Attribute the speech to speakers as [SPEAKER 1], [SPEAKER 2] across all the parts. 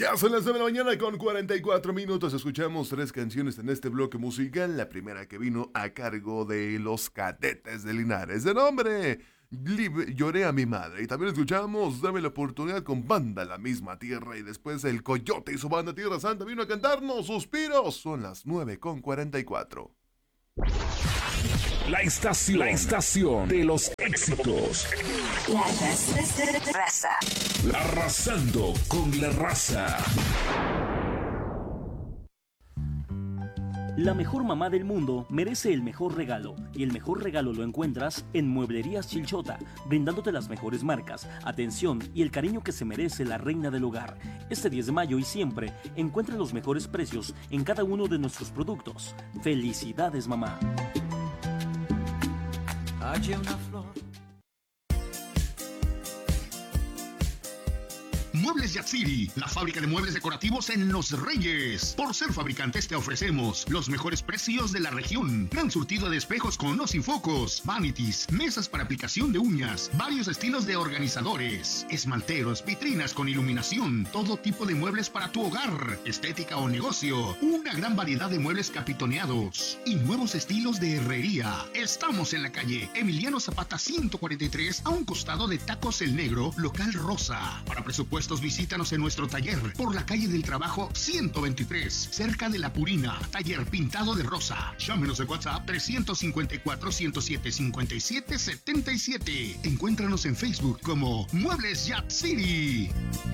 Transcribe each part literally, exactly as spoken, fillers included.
[SPEAKER 1] Ya son las nueve de la mañana con cuarenta y cuatro minutos. Escuchamos tres canciones en este bloque musical. La primera que vino a cargo de los Cadetes de Linares, de nombre Lloré a mi madre. Y también escuchamos Dame la oportunidad con Banda La Misma Tierra. Y después el Coyote y su banda Tierra Santa vino a cantarnos Suspiros. Son las nueve con cuarenta y cuatro.
[SPEAKER 2] La estación, la estación de los éxitos.
[SPEAKER 3] La raza.
[SPEAKER 2] Arrasando con la raza.
[SPEAKER 4] La mejor mamá del mundo merece el mejor regalo, y el mejor regalo lo encuentras en Mueblerías Chilchota, brindándote las mejores marcas, atención y el cariño que se merece la reina del hogar. Este diez de mayo y siempre, encuentra los mejores precios en cada uno de nuestros productos. ¡Felicidades, mamá!
[SPEAKER 5] Hay una flor.
[SPEAKER 6] Muebles Yatsiri, la fábrica de muebles decorativos en Los Reyes. Por ser fabricantes te ofrecemos los mejores precios de la región. Gran surtido de espejos con o sin focos, vanities, mesas para aplicación de uñas, varios estilos de organizadores, esmalteros, vitrinas con iluminación, todo tipo de muebles para tu hogar, estética o negocio, una gran variedad de muebles capitoneados y nuevos estilos de herrería. Estamos en la calle Emiliano Zapata ciento cuarenta y tres, a un costado de Tacos El Negro, local Rosa. Para presupuestos, visítanos en nuestro taller por la calle del Trabajo ciento veintitrés, cerca de La Purina. Taller pintado de rosa. Llámenos en WhatsApp trescientos cincuenta y cuatro, ciento siete, cincuenta y siete, setenta y siete. Encuéntranos en Facebook como Muebles Yatsiri.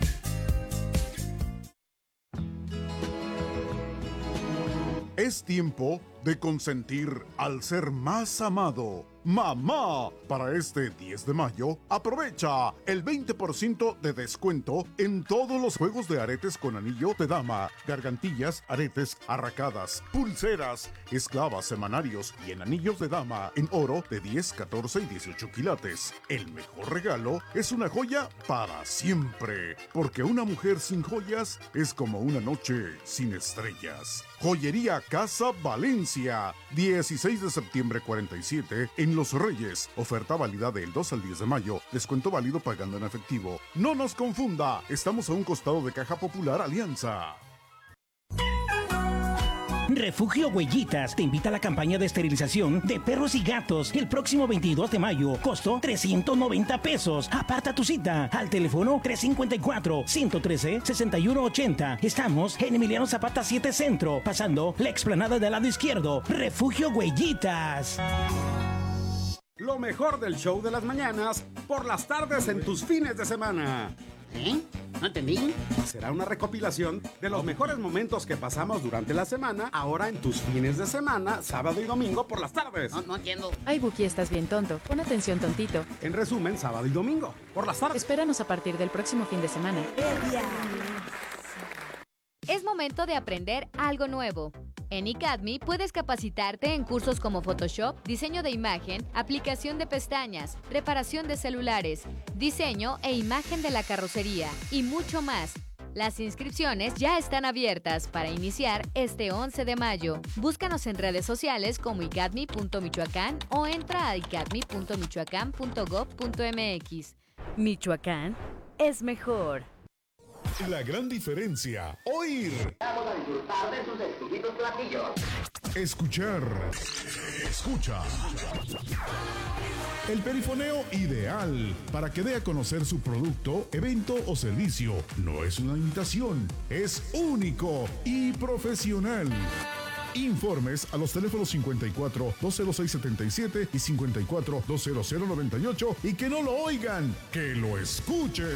[SPEAKER 7] Es tiempo de consentir al ser más amado. ¡Mamá! Para este diez de mayo, aprovecha el veinte por ciento de descuento en todos los juegos de aretes con anillo de dama, gargantillas, aretes, arracadas, pulseras, esclavas, semanarios y en anillos de dama en oro de diez, catorce y dieciocho quilates. El mejor regalo es una joya para siempre, porque una mujer sin joyas es como una noche sin estrellas. Joyería Casa Valencia, dieciséis de septiembre cuarenta y siete en Los Reyes. Oferta válida del dos al diez de mayo. Descuento válido pagando en efectivo. No nos confunda, estamos a un costado de Caja Popular Alianza.
[SPEAKER 8] Refugio Huellitas te invita a la campaña de esterilización de perros y gatos el próximo veintidós de mayo. Costo trescientos noventa pesos. Aparta tu cita al teléfono tres cinco cuatro, uno uno tres, seis uno ocho cero. Estamos en Emiliano Zapata siete Centro, pasando la explanada del lado izquierdo. Refugio Huellitas.
[SPEAKER 9] Lo mejor del show de las mañanas por las tardes en tus fines de semana.
[SPEAKER 10] ¿Eh? ¿No entendí?
[SPEAKER 9] Será una recopilación de los mejores momentos que pasamos durante la semana, ahora en tus fines de semana, sábado y domingo por las tardes.
[SPEAKER 10] No, no entiendo.
[SPEAKER 11] Ay, Buki, estás bien tonto. Pon atención, tontito.
[SPEAKER 9] En resumen, sábado y domingo por las tardes.
[SPEAKER 11] Espéranos a partir del próximo fin de semana.
[SPEAKER 12] Es momento de aprender algo nuevo. En ICADMI puedes capacitarte en cursos como Photoshop, diseño de imagen, aplicación de pestañas, reparación de celulares, diseño e imagen de la carrocería y mucho más. Las inscripciones ya están abiertas para iniciar este once de mayo. Búscanos en redes sociales como icadmi punto michoacán o entra a icadmi punto michoacán punto gob punto mx. Michoacán es mejor.
[SPEAKER 2] La gran diferencia, oír.
[SPEAKER 13] Vamos a disfrutar de sus exquisitos platillos.
[SPEAKER 2] Escuchar. Escucha. El perifoneo ideal para que dé a conocer su producto, evento o servicio. No es una imitación, es único y profesional. Informes a los teléfonos cincuenta y cuatro, dos cero seis, setenta y siete y cincuenta y cuatro, dos cero cero, noventa y ocho y que no lo oigan, que lo escuchen.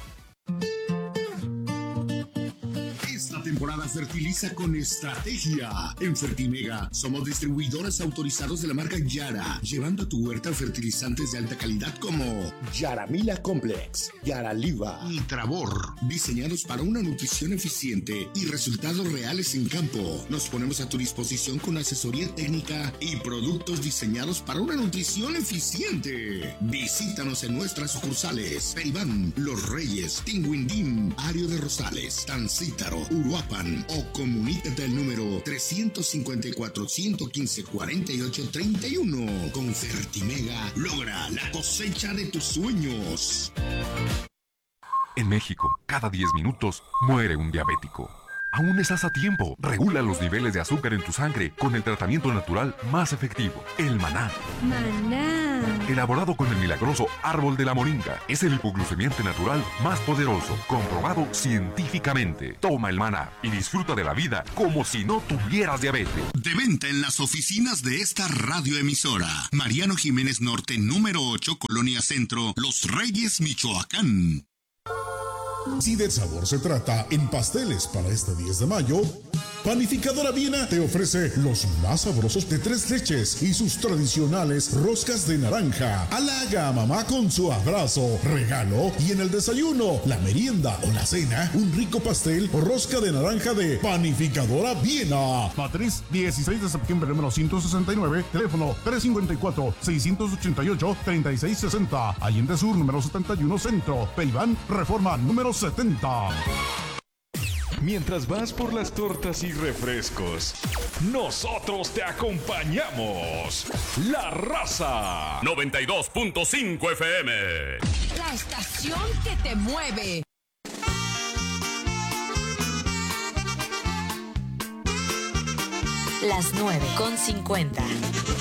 [SPEAKER 6] Esta temporada fertiliza con estrategia. En Fertimega somos distribuidores autorizados de la marca Yara, llevando a tu huerta fertilizantes de alta calidad como Yaramila Complex, Yaraliva y Travor, diseñados para una nutrición eficiente y resultados reales en campo. Nos ponemos a tu disposición con asesoría técnica y productos diseñados para una nutrición eficiente. Visítanos en nuestras sucursales: Peribán, Los Reyes, Tinguindín, Ario de Rosales, Tancítaro, Uruapan o comunícate al número trescientos cincuenta y cuatro, ciento quince, cuarenta y ocho, treinta y uno. Con Fertimega logra la cosecha de tus sueños.
[SPEAKER 5] En México, cada diez minutos muere un diabético. Aún estás a tiempo. Regula los niveles de azúcar en tu sangre con el tratamiento natural más efectivo, el maná.
[SPEAKER 14] Maná.
[SPEAKER 5] Elaborado con el milagroso árbol de la moringa. Es el hipoglucemiante natural más poderoso, comprobado científicamente. Toma el maná y disfruta de la vida como si no tuvieras diabetes.
[SPEAKER 6] De venta en las oficinas de esta radioemisora. Mariano Jiménez Norte, número ocho, Colonia Centro, Los Reyes, Michoacán.
[SPEAKER 2] Si de sabor se trata en pasteles para este diez de mayo, Panificadora Viena te ofrece los más sabrosos de tres leches y sus tradicionales roscas de naranja. Halaga a mamá con su abrazo, regalo y en el desayuno, la merienda o la cena, un rico pastel o rosca de naranja de Panificadora Viena.
[SPEAKER 7] Matriz dieciséis de septiembre número ciento sesenta y nueve, teléfono tres cinco cuatro, seis ocho ocho, tres seis seis cero, Allende Sur número setenta y uno Centro, Peibán Reforma número setenta.
[SPEAKER 15] Mientras vas por las tortas y refrescos, nosotros te acompañamos. La Raza noventa y dos punto cinco F M.
[SPEAKER 16] La estación que te mueve.
[SPEAKER 17] Las nueve con cincuenta.